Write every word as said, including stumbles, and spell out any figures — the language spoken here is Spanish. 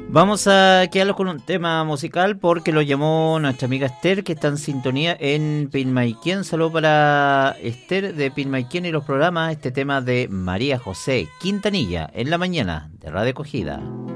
Vamos a quedarnos con un tema musical porque lo llamó nuestra amiga Esther, que está en sintonía en Pilmaiquén. Saludos para Esther de Pilmaiquén y los programas. Este tema de María José Quintanilla en la mañana de Radio Acogida.